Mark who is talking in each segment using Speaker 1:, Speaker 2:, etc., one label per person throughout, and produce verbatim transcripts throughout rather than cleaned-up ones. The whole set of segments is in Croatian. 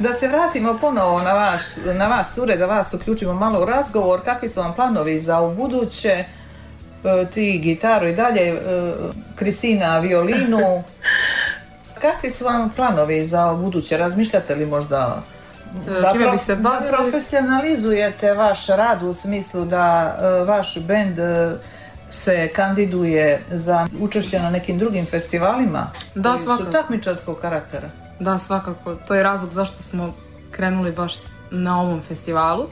Speaker 1: Da se vratimo ponovo na, vaš, na vas, Sure, da vas uključimo malo u razgovor. Kakvi su vam planovi za ubuduće? Ti gitaru i dalje, Kristina violinu. Kakvi su vam planovi za ubuduće? Razmišljate li možda da,
Speaker 2: čime bih se bavila?
Speaker 1: Da profesionalizujete vaš rad u smislu da vaš bend se kandiduje za učešće na nekim drugim festivalima?
Speaker 2: Da, svakako.
Speaker 1: Su takmičarskog karaktera?
Speaker 2: Da, svakako. To je razlog zašto smo krenuli baš na ovom festivalu.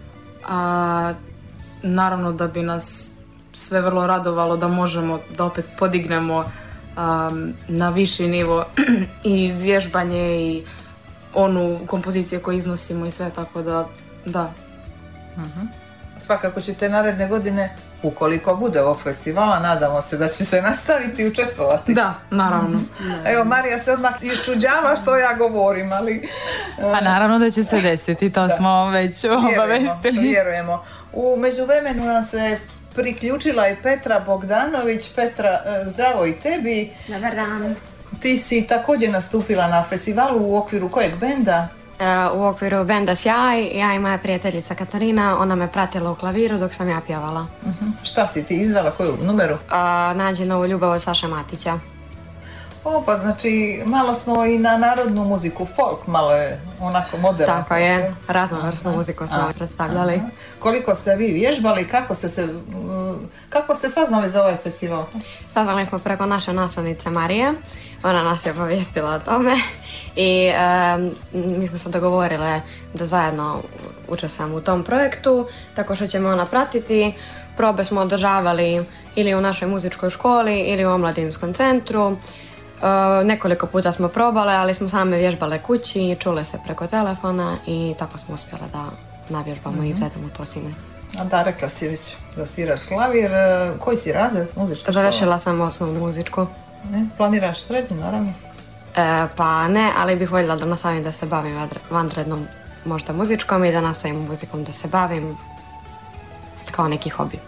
Speaker 2: A, naravno da bi nas sve vrlo radovalo da možemo da opet podignemo um, na viši nivo i vježbanje i onu kompozicije koju iznosimo i sve, tako da, da.
Speaker 1: Uh-huh. Svakako ćete naredne godine, ukoliko bude ovog festivala, nadamo se da će se nastaviti i učestvovati.
Speaker 2: Da, naravno.
Speaker 1: Evo, Marija se odmah iščuđava što ja govorim, ali...
Speaker 3: Pa naravno da će se desiti, to da. smo već obavestili.
Speaker 1: Vjerujemo. U međuvremenu nam se priključila i Petra Bogdanović. Petra, zdravo i tebi.
Speaker 4: Dobar dan.
Speaker 1: Ti si također nastupila na festivalu u okviru kojeg benda?
Speaker 4: U okviru benda Sjaj, ja i moja prijateljica Katarina, ona me pratila u klaviru dok sam ja pjevala.
Speaker 1: Uh-huh. Šta si ti izvela, koju numeru?
Speaker 4: Uh, Nađi novu ljubav od Saše Matića.
Speaker 1: O, pa znači malo smo i na narodnu muziku, folk, malo je onako moderno.
Speaker 4: Tako je, raznovrsnu muziku smo predstavljali. Aha.
Speaker 1: Koliko ste vi vježbali, kako ste, se, kako ste saznali za ovaj festival?
Speaker 4: Saznali smo preko naše nastavnice Marije, ona nas je obavijestila o tome i um, mi smo se dogovorile da zajedno učestvujemo u tom projektu, tako što ćemo ona pratiti. Probe smo održavali ili u našoj muzičkoj školi ili u omladinskom centru. Uh, nekoliko puta smo probale, ali smo same vježbale kući i čule se preko telefona i tako smo uspjele da navježbamo mm-hmm. i izvedemo to sine.
Speaker 1: A da, rekla si već da sviraš klavir. Koji si razred muzička škola?
Speaker 4: Završila sam osnovnu muzičku.
Speaker 1: Ne? Planiraš srednju, naravno?
Speaker 4: E, pa ne, ali bih voljela da nastavim da se bavim vanrednom možda muzičkom i da nastavim muzikom da se bavim kao neki hobi.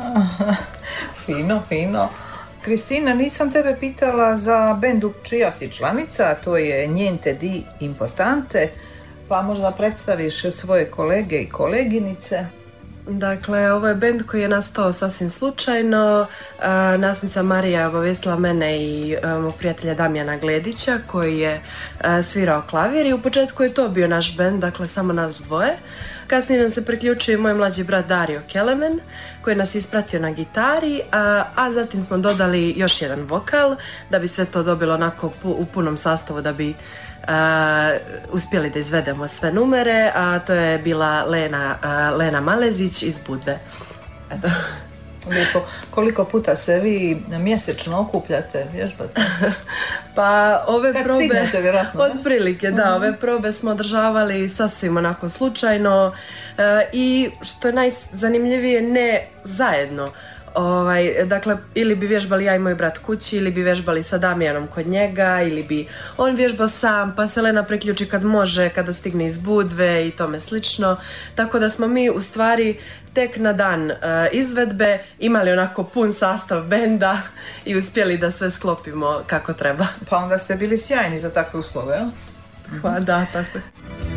Speaker 1: Fino, fino. Kristina, nisam tebe pitala za bendu čija si članica, to je Niente di Importante, pa možda predstaviš svoje kolege i koleginice.
Speaker 5: Dakle, ovo je bend koji je nastao sasvim slučajno. E, nasnica Marija je obavijestila mene i e, mog prijatelja Damjana Gledića koji je e, svirao klavir i u početku je to bio naš bend, dakle samo nas dvoje. Kasnije nam se priključio i moj mlađi brat Dario Kelemen koji nas je ispratio na gitari, a, a zatim smo dodali još jedan vokal da bi sve to dobilo onako pu, u punom sastavu da bi Uh, uspjeli da izvedemo sve numere, a to je bila Lena, uh, Lena Malezić iz Budve. Eto.
Speaker 1: Lijepo. Koliko puta se vi mjesečno okupljate, vježbate?
Speaker 5: Pa ove
Speaker 1: Kad
Speaker 5: probe,
Speaker 1: stignete, vjerojatno,
Speaker 5: od prilike, da, uh-huh. ove probe smo održavali sasvim onako slučajno uh, i što je najzanimljivije, ne zajedno. Ovaj, dakle, ili bi vježbali ja i moj brat kući, ili bi vježbali sa Damijanom kod njega, ili bi on vježbao sam, pa se Lena priključi kad može, kada stigne iz Budve i tome slično. Tako da smo mi u stvari tek na dan uh, izvedbe imali onako pun sastav benda i uspjeli da sve sklopimo kako treba.
Speaker 1: Pa onda ste bili sjajni za takve uslove, jel?
Speaker 5: Pa da, tako je.